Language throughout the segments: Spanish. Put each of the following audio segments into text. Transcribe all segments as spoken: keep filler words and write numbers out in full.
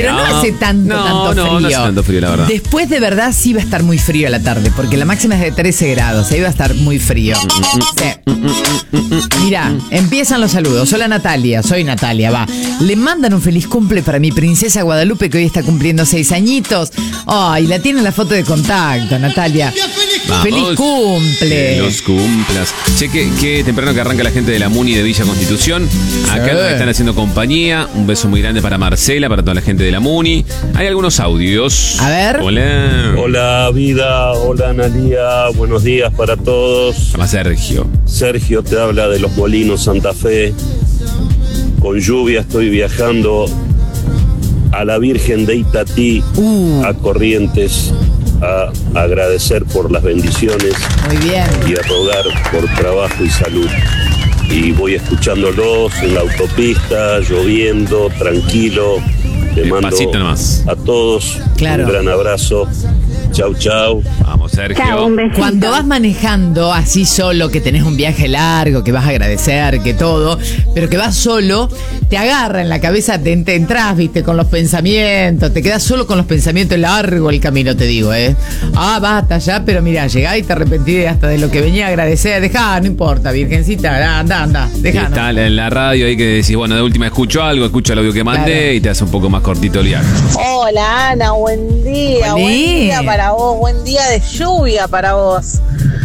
Pero no hace tanto, no, tanto no, frío. No hace tanto frío, la verdad. Después de verdad sí va a estar muy frío a la tarde, porque la máxima es de trece grados, ahí va a estar muy frío. Sí. Mira, empiezan los saludos. Hola Natalia, soy Natalia, va. Le mandan un feliz cumple para mi princesa Guadalupe, que hoy está cumpliendo seis añitos. Ay, la tiene en la foto de contacto, Natalia. Vamos, feliz cumple. Que los cumplas. Che, qué, qué temprano que arranca la gente de la Muni de Villa Constitución. Acá Sí. nos están haciendo compañía. Un beso muy grande para Marcela, para toda la gente de la Muni. Hay algunos audios. A ver. Hola. Hola vida, hola Analía, buenos días para todos. Hola Sergio. Sergio te habla de Los Molinos, Santa Fe. Con lluvia estoy viajando a la Virgen de Itatí, Uh. a Corrientes, a agradecer por las bendiciones Muy bien. y a rogar por trabajo y salud. Y voy escuchándolos en la autopista, lloviendo, tranquilo. Te mando Despacito nomás. a todos Claro. un gran abrazo. Chau, chau. Vamos, Sergio. Chao, un besito. Cuando vas manejando así solo, que tenés un viaje largo, que vas a agradecer, que todo, pero que vas solo, te agarra en la cabeza, te, te entras, viste, con los pensamientos, te quedas solo con los pensamientos, largo el camino, te digo, ¿eh? Ah, basta ya, pero mira, llegá y te arrepentí hasta de lo que venía a agradecer. Dejá, no importa, virgencita, anda, anda, Y dejá. está ¿no? en la radio ahí que decís, bueno, de última escucho algo, escucho el audio que mandé Claro. y te hace un poco más cortito el viaje. Hola Ana, buen día, Buen buen día. día para vos, buen día de lluvia para vos.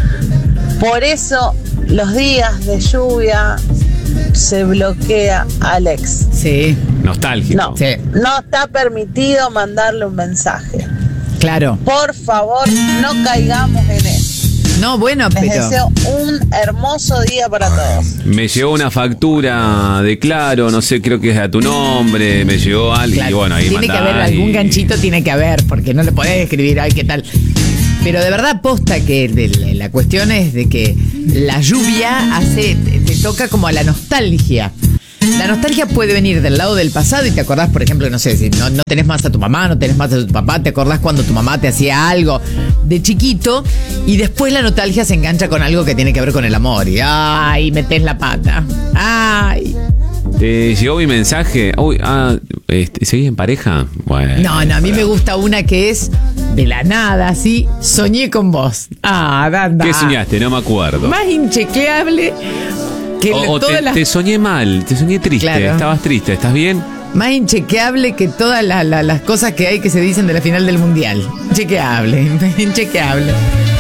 Por eso los días de lluvia se bloquea Alex. Sí, Nostálgico. No, Sí. no está permitido mandarle un mensaje. claro. Por favor, no caigamos en eso. No, bueno, Les pero... deseo un hermoso día para todos. Me llegó una factura de Claro, no sé, creo que es a tu nombre, me llegó alguien y Claro, bueno, ahí tiene que mandá haber algún y- ganchito, tiene que haber, porque no le podés escribir, ay, qué tal. Pero de verdad posta que de la, la cuestión es de que la lluvia hace, te, te toca como a la nostalgia. La nostalgia puede venir del lado del pasado y te acordás, por ejemplo, no sé, si no, no tenés más a tu mamá, no tenés más a tu papá, te acordás cuando tu mamá te hacía algo de chiquito y después la nostalgia se engancha con algo que tiene que ver con el amor y ay, metés la pata. Ay. ¿Te llegó mi mensaje? Uy, ah, este, ¿seguís en pareja? Bueno. No, no, a mí me gusta una que es de la nada, así, soñé con vos. Ah, anda. ¿Qué soñaste? No me acuerdo. Más inchequeable que O, o todas te, las... te soñé mal, te soñé triste, Claro. estabas triste, ¿estás bien? Más inchequeable que todas la- la- las cosas que hay que se dicen de la final del mundial. Inchequeable, inchequeable.